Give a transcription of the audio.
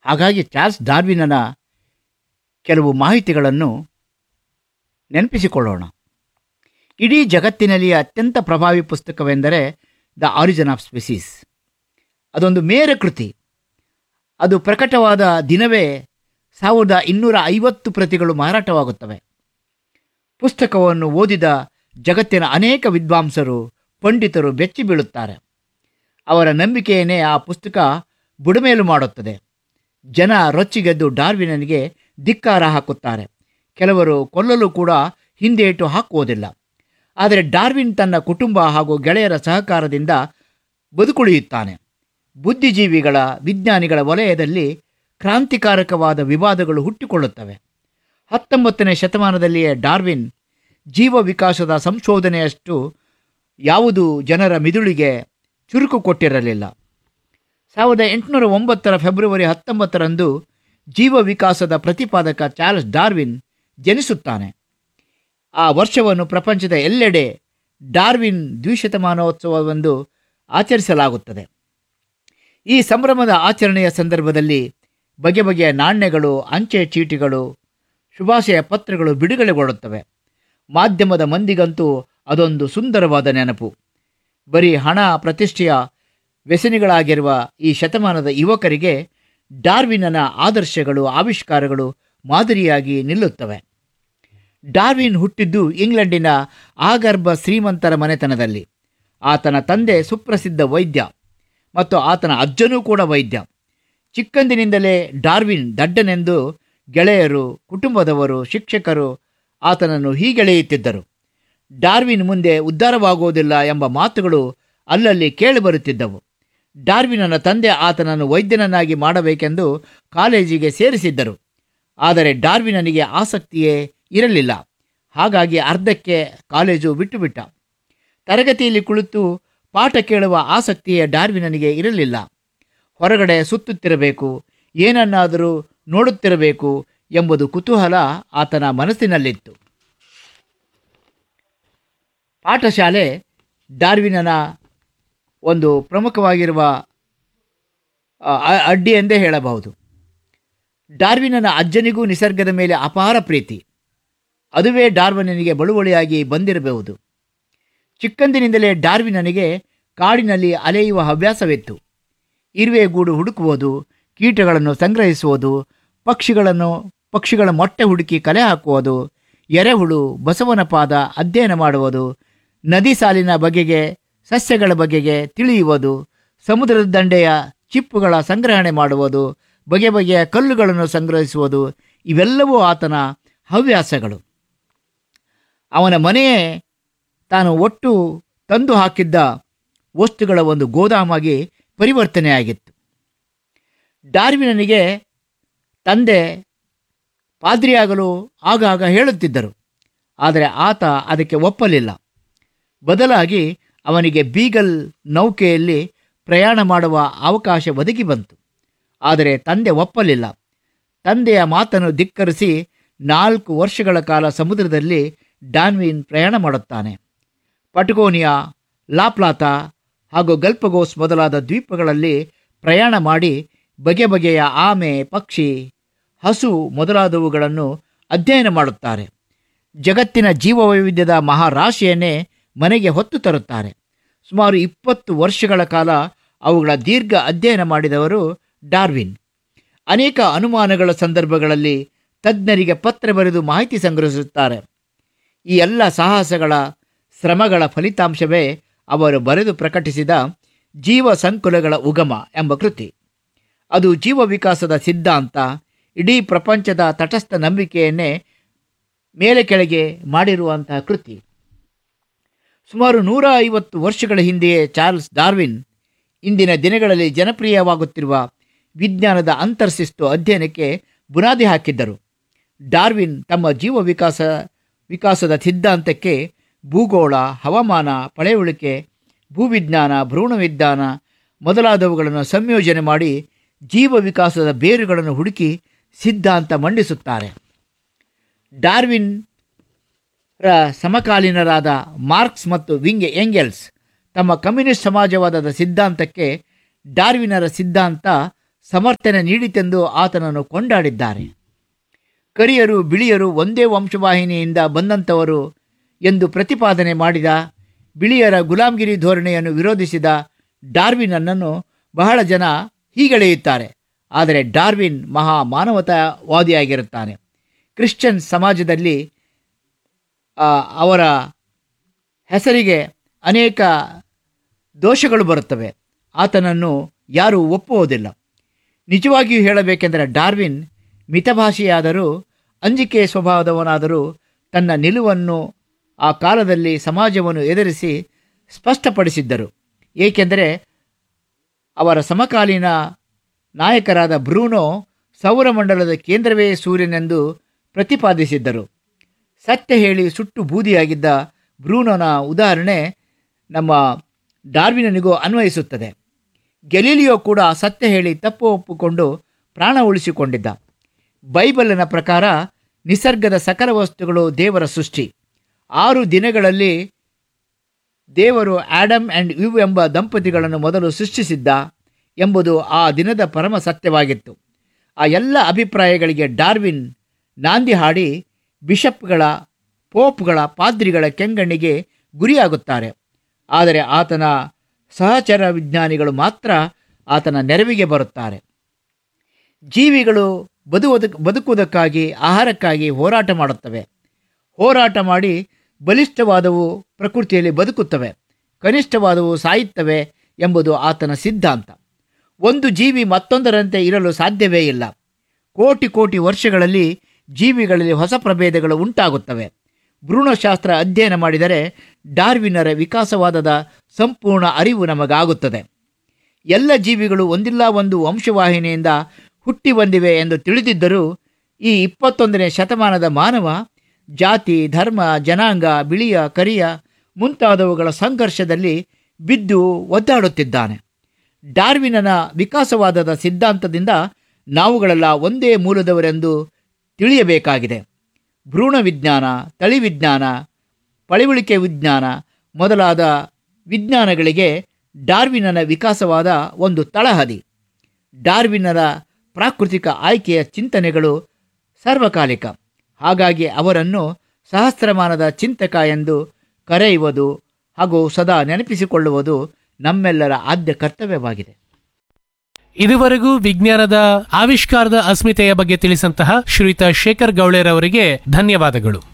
ಹಾಗಾಗಿ ಚಾರ್ಲ್ಸ್ ಡಾರ್ವಿನನ ಕೆಲವು ಮಾಹಿತಿಗಳನ್ನು ನೆನಪಿಸಿಕೊಳ್ಳೋಣ. ಇಡೀ ಜಗತ್ತಿನಲ್ಲಿ ಅತ್ಯಂತ ಪ್ರಭಾವಿ ಪುಸ್ತಕವೆಂದರೆ ದ ಆರಿಜಿನ್ ಆಫ್ ಸ್ಪೀಸೀಸ್. ಅದೊಂದು ಮೇರ ಕೃತಿ. ಅದು ಪ್ರಕಟವಾದ ದಿನವೇ 1250 ಪ್ರತಿಗಳು ಮಾರಾಟವಾಗುತ್ತವೆ. ಪುಸ್ತಕವನ್ನು ಓದಿದ ಜಗತ್ತಿನ ಅನೇಕ ವಿದ್ವಾಂಸರು, ಪಂಡಿತರು ಬೆಚ್ಚಿ ಬೀಳುತ್ತಾರೆ. ಅವರ ನಂಬಿಕೆಯನ್ನೇ ಆ ಪುಸ್ತಕ ಬುಡಮೇಲು ಮಾಡುತ್ತದೆ. ಜನ ರೊಚ್ಚಿಗೆದ್ದು ಡಾರ್ವಿನನಿಗೆ ಧಿಕ್ಕಾರ ಹಾಕುತ್ತಾರೆ. ಕೆಲವರು ಕೊಲ್ಲಲು ಕೂಡ ಹಿಂದೇಟು ಹಾಕುವುದಿಲ್ಲ. ಆದರೆ ಡಾರ್ವಿನ್ ತನ್ನ ಕುಟುಂಬ ಹಾಗೂ ಗೆಳೆಯರ ಸಹಕಾರದಿಂದ ಬದುಕುಳಿಯುತ್ತಾನೆ. ಬುದ್ಧಿಜೀವಿಗಳ, ವಿಜ್ಞಾನಿಗಳ ವಲಯದಲ್ಲಿ ಕ್ರಾಂತಿಕಾರಕವಾದ ವಿವಾದಗಳು ಹುಟ್ಟಿಕೊಳ್ಳುತ್ತವೆ. 19ನೇ ಶತಮಾನದಲ್ಲಿಯೇ ಡಾರ್ವಿನ್ ಜೀವ ವಿಕಾಸದ ಸಂಶೋಧನೆಯಷ್ಟು ಯಾವುದು ಜನರ ಮಿದುಳಿಗೆ ಚುರುಕು ಕೊಟ್ಟಿರಲಿಲ್ಲ. 1809 ಫೆಬ್ರವರಿ 19ರಂದು ಜೀವ ವಿಕಾಸದ ಪ್ರತಿಪಾದಕ ಚಾರ್ಲ್ಸ್ ಡಾರ್ವಿನ್ ಜನಿಸುತ್ತಾನೆ. ಆ ವರ್ಷವನ್ನು ಪ್ರಪಂಚದ ಎಲ್ಲೆಡೆ ಡಾರ್ವಿನ್ ದ್ವಿಶತಮಾನೋತ್ಸವವೆಂದು ಆಚರಿಸಲಾಗುತ್ತದೆ. ಈ ಸಂಭ್ರಮದ ಆಚರಣೆಯ ಸಂದರ್ಭದಲ್ಲಿ ಬಗೆ ಬಗೆಯ ನಾಣ್ಯಗಳು, ಅಂಚೆ ಚೀಟಿಗಳು, ಶುಭಾಶಯ ಪತ್ರಗಳು ಬಿಡುಗಡೆಗೊಳ್ಳುತ್ತವೆ. ಮಾಧ್ಯಮದ ಮಂದಿಗಂತೂ ಅದೊಂದು ಸುಂದರವಾದ ನೆನಪು. ಬರೀ ಹಣ, ಪ್ರತಿಷ್ಠೆಯ ವ್ಯಸನಿಗಳಾಗಿರುವ ಈ ಶತಮಾನದ ಯುವಕರಿಗೆ ಡಾರ್ವಿನನ ಆದರ್ಶಗಳು, ಆವಿಷ್ಕಾರಗಳು ಮಾದರಿಯಾಗಿ ನಿಲ್ಲುತ್ತವೆ. ಡಾರ್ವಿನ್ ಹುಟ್ಟಿದ್ದು ಇಂಗ್ಲೆಂಡಿನ ಆಗರ್ಭ ಶ್ರೀಮಂತರ ಮನೆತನದಲ್ಲಿ. ಆತನ ತಂದೆ ಸುಪ್ರಸಿದ್ಧ ವೈದ್ಯ ಮತ್ತು ಆತನ ಅಜ್ಜನೂ ಕೂಡ ವೈದ್ಯ. ಚಿಕ್ಕಂದಿನಿಂದಲೇ ಡಾರ್ವಿನ್ ದಡ್ಡನೆಂದು ಗೆಳೆಯರು, ಕುಟುಂಬದವರು, ಶಿಕ್ಷಕರು ಆತನನ್ನು ಹೀಗೆಳೆಯುತ್ತಿದ್ದರು. ಡಾರ್ವಿನ್ ಮುಂದೆ ಉದ್ಧಾರವಾಗುವುದಿಲ್ಲ ಎಂಬ ಮಾತುಗಳು ಅಲ್ಲಲ್ಲಿ ಕೇಳಿಬರುತ್ತಿದ್ದವು. ಡಾರ್ವಿನನ ತಂದೆ ಆತನನ್ನು ವೈದ್ಯನನ್ನಾಗಿ ಮಾಡಬೇಕೆಂದು ಕಾಲೇಜಿಗೆ ಸೇರಿಸಿದ್ದರು. ಆದರೆ ಡಾರ್ವಿನನಿಗೆ ಆಸಕ್ತಿಯೇ ಇರಲಿಲ್ಲ. ಹಾಗಾಗಿ ಅರ್ಧಕ್ಕೆ ಕಾಲೇಜು ಬಿಟ್ಟುಬಿಟ್ಟ. ತರಗತಿಯಲ್ಲಿ ಕುಳಿತು ಪಾಠ ಕೇಳುವ ಆಸಕ್ತಿಯೇ ಡಾರ್ವಿನನಿಗೆ ಇರಲಿಲ್ಲ. ಹೊರಗಡೆ ಸುತ್ತುತ್ತಿರಬೇಕು, ಏನನ್ನಾದರೂ ನೋಡುತ್ತಿರಬೇಕು ಎಂಬುದು ಕುತೂಹಲ ಆತನ ಮನಸ್ಸಿನಲ್ಲಿತ್ತು. ಪಾಠಶಾಲೆ ಡಾರ್ವಿನನ ಒಂದು ಪ್ರಮುಖವಾಗಿರುವ ಅಡ್ಡಿ ಎಂದೇ ಹೇಳಬಹುದು. ಡಾರ್ವಿನನ ಅಜ್ಜನಿಗೂ ನಿಸರ್ಗದ ಮೇಲೆ ಅಪಾರ ಪ್ರೀತಿ. ಅದುವೇ ಡಾರ್ವಿನನಿಗೆ ಬಳುವಳಿಯಾಗಿ ಬಂದಿರಬಹುದು. ಚಿಕ್ಕಂದಿನಿಂದಲೇ ಡಾರ್ವಿನನಿಗೆ ಕಾಡಿನಲ್ಲಿ ಅಲೆಯುವ ಹವ್ಯಾಸವಿತ್ತು. ಇರುವೆ ಗೂಡು ಹುಡುಕುವುದು, ಕೀಟಗಳನ್ನು ಸಂಗ್ರಹಿಸುವುದು, ಪಕ್ಷಿಗಳ ಮೊಟ್ಟೆ ಹುಡುಕಿ ಕಲೆ ಹಾಕುವುದು, ಎರೆಹುಳು, ಬಸವನ ಪಾದ ಅಧ್ಯಯನ ಮಾಡುವುದು, ನದಿ ಸಾಲಿನ ಬಗೆಗೆ, ಸಸ್ಯಗಳ ಬಗೆಗೆ ತಿಳಿಯುವುದು, ಸಮುದ್ರದ ದಂಡೆಯ ಚಿಪ್ಪುಗಳ ಸಂಗ್ರಹಣೆ ಮಾಡುವುದು, ಬಗೆ ಬಗೆಯ ಕಲ್ಲುಗಳನ್ನು ಸಂಗ್ರಹಿಸುವುದು, ಇವೆಲ್ಲವೂ ಆತನ ಹವ್ಯಾಸಗಳು. ಅವನ ಮನೆಯೇ ತಾನು ಒಟ್ಟು ತಂದು ಹಾಕಿದ್ದ ವಸ್ತುಗಳ ಒಂದು ಗೋದಾಮಾಗಿ ಪರಿವರ್ತನೆಯಾಗಿತ್ತು. ಡಾರ್ವಿನನಿಗೆ ತಂದೆ ಪಾದ್ರಿಯಾಗಲು ಆಗಾಗ ಹೇಳುತ್ತಿದ್ದರು. ಆದರೆ ಆತ ಅದಕ್ಕೆ ಒಪ್ಪಲಿಲ್ಲ. ಬದಲಾಗಿ ಅವನಿಗೆ ಬೀಗಲ್ ನೌಕೆಯಲ್ಲಿ ಪ್ರಯಾಣ ಮಾಡುವ ಅವಕಾಶ ಒದಗಿ ಬಂತು. ಆದರೆ ತಂದೆ ಒಪ್ಪಲಿಲ್ಲ. ತಂದೆಯ ಮಾತನ್ನು ಧಿಕ್ಕರಿಸಿ 4 ವರ್ಷಗಳ ಕಾಲ ಸಮುದ್ರದಲ್ಲಿ ಡಾರ್ವಿನ್ ಪ್ರಯಾಣ ಮಾಡುತ್ತಾನೆ. ಪಟಗೋನಿಯಾ, ಲಾಪ್ಲಾತಾ ಹಾಗೂ ಗಲ್ಪಗೋಸ್ ಮೊದಲಾದ ದ್ವೀಪಗಳಲ್ಲಿ ಪ್ರಯಾಣ ಮಾಡಿ ಬಗೆ ಬಗೆಯ ಆಮೆ, ಪಕ್ಷಿ, ಹಸು ಮೊದಲಾದವುಗಳನ್ನು ಅಧ್ಯಯನ ಮಾಡುತ್ತಾರೆ. ಜಗತ್ತಿನ ಜೀವವೈವಿಧ್ಯದ ಮಹಾರಾಶಿಯನ್ನೇ ಮನೆಗೆ ಹೊತ್ತು ತರುತ್ತಾರೆ. ಸುಮಾರು 20 ವರ್ಷಗಳ ಕಾಲ ಅವುಗಳ ದೀರ್ಘ ಅಧ್ಯಯನ ಮಾಡಿದವರು ಡಾರ್ವಿನ್. ಅನೇಕ ಅನುಮಾನಗಳ ಸಂದರ್ಭಗಳಲ್ಲಿ ತಜ್ಞರಿಗೆ ಪತ್ರ ಬರೆದು ಮಾಹಿತಿ ಸಂಗ್ರಹಿಸುತ್ತಾರೆ. ಈ ಎಲ್ಲ ಸಾಹಸಗಳ ಶ್ರಮಗಳ ಫಲಿತಾಂಶವೇ ಅವರು ಬರೆದು ಪ್ರಕಟಿಸಿದ ಜೀವ ಸಂಕುಲಗಳ ಉಗಮ ಎಂಬ ಕೃತಿ. ಅದು ಜೀವ ವಿಕಾಸದ ಸಿದ್ಧಾಂತ, ಇಡೀ ಪ್ರಪಂಚದ ತಟಸ್ಥ ನಂಬಿಕೆಯನ್ನೇ ಮೇಲೆ ಕೆಳಗೆ ಮಾಡಿರುವಂತಹ ಕೃತಿ. ಸುಮಾರು 150 ವರ್ಷಗಳ ಹಿಂದೆಯೇ ಚಾರ್ಲ್ಸ್ ಡಾರ್ವಿನ್ ಇಂದಿನ ದಿನಗಳಲ್ಲಿ ಜನಪ್ರಿಯವಾಗುತ್ತಿರುವ ವಿಜ್ಞಾನದ ಅಂತರ್ಶಿಸ್ತು ಅಧ್ಯಯನಕ್ಕೆ ಬುನಾದಿ ಹಾಕಿದ್ದರು. ಡಾರ್ವಿನ್ ತಮ್ಮ ಜೀವ ವಿಕಾಸದ ಸಿದ್ಧಾಂತಕ್ಕೆ ಭೂಗೋಳ, ಹವಾಮಾನ, ಪಳೆಯುಳಿಕೆ, ಭೂವಿಜ್ಞಾನ, ಭ್ರೂಣವಿಜ್ಞಾನ ಮೊದಲಾದವುಗಳನ್ನು ಸಂಯೋಜನೆ ಮಾಡಿ ಜೀವ ವಿಕಾಸದ ಬೇರುಗಳನ್ನು ಹುಡುಕಿ ಸಿದ್ಧಾಂತ ಮಂಡಿಸುತ್ತಾರೆ. ಡಾರ್ವಿನ್ ಸಮಕಾಲೀನರಾದ ಮಾರ್ಕ್ಸ್ ಮತ್ತು ಎಂಗೆಲ್ಸ್ ತಮ್ಮ ಕಮ್ಯುನಿಸ್ಟ್ ಸಮಾಜವಾದದ ಸಿದ್ಧಾಂತಕ್ಕೆ ಡಾರ್ವಿನರ ಸಿದ್ಧಾಂತ ಸಮರ್ಥನೆ ನೀಡಿತೆಂದು ಆತನನ್ನು ಕೊಂಡಾಡಿದ್ದಾರೆ. ಕರಿಯರು ಬಿಳಿಯರು ಒಂದೇ ವಂಶವಾಹಿನಿಯಿಂದ ಬಂದಂಥವರು ಎಂದು ಪ್ರತಿಪಾದನೆ ಮಾಡಿದ, ಬಿಳಿಯರ ಗುಲಾಮಗಿರಿ ಧೋರಣೆಯನ್ನು ವಿರೋಧಿಸಿದ ಡಾರ್ವಿನನ್ನು ಬಹಳ ಜನ ಹೀಗೆಳೆಯುತ್ತಾರೆ. ಆದರೆ ಡಾರ್ವಿನ್ ಮಹಾ ಮಾನವತಾವಾದಿಯಾಗಿರುತ್ತಾನೆ. ಕ್ರಿಶ್ಚಿಯನ್ ಸಮಾಜದಲ್ಲಿ ಅವರ ಹೆಸರಿಗೆ ಅನೇಕ ದೋಷಗಳು ಬರುತ್ತವೆ. ಆತನನ್ನು ಯಾರೂ ಒಪ್ಪುವುದಿಲ್ಲ. ನಿಜವಾಗಿಯೂ ಹೇಳಬೇಕೆಂದರೆ ಡಾರ್ವಿನ್ ಮಿತಭಾಷೆಯಾದರೂ ಅಂಜಿಕೆ ಸ್ವಭಾವದವನಾದರೂ ತನ್ನ ನಿಲುವನ್ನು ಆ ಕಾಲದಲ್ಲಿ ಸಮಾಜವನ್ನು ಎದುರಿಸಿ ಸ್ಪಷ್ಟಪಡಿಸಿದ್ದರು. ಏಕೆಂದರೆ ಅವರ ಸಮಕಾಲೀನ ನಾಯಕರಾದ ಬ್ರೂನೋ ಸೌರಮಂಡಲದ ಕೇಂದ್ರವೇ ಸೂರ್ಯನೆಂದು ಪ್ರತಿಪಾದಿಸಿದ್ದರು. ಸತ್ಯ ಹೇಳಿ ಸುಟ್ಟು ಬೂದಿಯಾಗಿದ್ದ ಬ್ರೂನೋನ ಉದಾಹರಣೆ ನಮ್ಮ ಡಾರ್ವಿನನಿಗೂ ಅನ್ವಯಿಸುತ್ತದೆ. ಗೆಲೀಲಿಯೋ ಕೂಡ ಸತ್ಯ ಹೇಳಿ ತಪ್ಪು ಒಪ್ಪಿಕೊಂಡು ಪ್ರಾಣ ಉಳಿಸಿಕೊಂಡಿದ್ದ. ಬೈಬಲಿನ ಪ್ರಕಾರ ನಿಸರ್ಗದ ಸಕಲ ವಸ್ತುಗಳು ದೇವರ ಸೃಷ್ಟಿ. 6 ದಿನಗಳಲ್ಲಿ ದೇವರು ಆಡಮ್ ಆ್ಯಂಡ್ ಈವ್ ಎಂಬ ದಂಪತಿಗಳನ್ನು ಮೊದಲು ಸೃಷ್ಟಿಸಿದ್ದ ಎಂಬುದು ಆ ದಿನದ ಪರಮ ಸತ್ಯವಾಗಿತ್ತು. ಆ ಎಲ್ಲ ಅಭಿಪ್ರಾಯಗಳಿಗೆ ಡಾರ್ವಿನ್ ನಾಂದಿ ಹಾಡಿ ಬಿಷಪ್ಗಳ, ಪೋಪ್ಗಳ, ಪಾದ್ರಿಗಳ ಕೆಂಗಣ್ಣಿಗೆ ಗುರಿಯಾಗುತ್ತಾರೆ. ಆದರೆ ಆತನ ಸಹಚರ ವಿಜ್ಞಾನಿಗಳು ಮಾತ್ರ ಆತನ ನೆರವಿಗೆ ಬರುತ್ತಾರೆ. ಜೀವಿಗಳು ಬದುಕುವುದಕ್ಕಾಗಿ, ಆಹಾರಕ್ಕಾಗಿ ಹೋರಾಟ ಮಾಡುತ್ತವೆ. ಹೋರಾಟ ಮಾಡಿ ಬಲಿಷ್ಠವಾದವು ಪ್ರಕೃತಿಯಲ್ಲಿ ಬದುಕುತ್ತವೆ, ಕನಿಷ್ಠವಾದವು ಸಾಯುತ್ತವೆ ಎಂಬುದು ಆತನ ಸಿದ್ಧಾಂತ. ಒಂದು ಜೀವಿ ಮತ್ತೊಂದರಂತೆ ಇರಲು ಸಾಧ್ಯವೇ ಇಲ್ಲ. ಕೋಟಿ ಕೋಟಿ ವರ್ಷಗಳಲ್ಲಿ ಜೀವಿಗಳಲ್ಲಿ ಹೊಸ ಪ್ರಭೇದಗಳು ಉಂಟಾಗುತ್ತವೆ. ಭ್ರೂಣಶಾಸ್ತ್ರ ಅಧ್ಯಯನ ಮಾಡಿದರೆ ಡಾರ್ವಿನರ ವಿಕಾಸವಾದದ ಸಂಪೂರ್ಣ ಅರಿವು ನಮಗಾಗುತ್ತದೆ. ಎಲ್ಲ ಜೀವಿಗಳು ಒಂದಿಲ್ಲ ಒಂದು ವಂಶವಾಹಿನಿಯಿಂದ ಹುಟ್ಟಿ ಬಂದಿವೆ ಎಂದು ತಿಳಿದಿದ್ದರೂ ಈ 21ನೇ ಶತಮಾನದ ಮಾನವ ಜಾತಿ, ಧರ್ಮ, ಜನಾಂಗ, ಬಿಳಿಯ, ಕರಿಯ ಮುಂತಾದವುಗಳ ಸಂಘರ್ಷದಲ್ಲಿ ಬಿದ್ದು ಒದ್ದಾಡುತ್ತಿದ್ದಾನೆ. ಡಾರ್ವಿನನ ವಿಕಾಸವಾದದ ಸಿದ್ಧಾಂತದಿಂದ ನಾವುಗಳೆಲ್ಲ ಒಂದೇ ಮೂಲದವರೆಂದು ತಿಳಿಯಬೇಕಾಗಿದೆ. ಭ್ರೂಣ ವಿಜ್ಞಾನ, ತಳಿ ವಿಜ್ಞಾನ, ಪಳಿವಳಿಕೆ ವಿಜ್ಞಾನ ಮೊದಲಾದ ವಿಜ್ಞಾನಗಳಿಗೆ ಡಾರ್ವಿನನ ವಿಕಾಸವಾದ ಒಂದು ತಳಹದಿ. ಡಾರ್ವಿನರ ಪ್ರಾಕೃತಿಕ ಆಯ್ಕೆಯ ಚಿಂತನೆಗಳು ಸಾರ್ವಕಾಲಿಕ. ಹಾಗಾಗಿ ಅವರನ್ನು ಸಹಸ್ರಮಾನದ ಚಿಂತಕ ಎಂದು ಕರೆಯುವುದು ಹಾಗೂ ಸದಾ ನೆನಪಿಸಿಕೊಳ್ಳುವುದು ನಮ್ಮೆಲ್ಲರ ಆದ್ಯ ಕರ್ತವ್ಯವಾಗಿದೆ. ಇದುವರೆಗೂ ವಿಜ್ಞಾನದ ಆವಿಷ್ಕಾರದ ಅಸ್ಮಿತೆಯ ಬಗ್ಗೆ ತಿಳಿಸಂತಹ ಶ್ರೀಯುತ ಶೇಖರ್ ಗೌಳೇರ್ ಅವರಿಗೆ ಧನ್ಯವಾದಗಳು.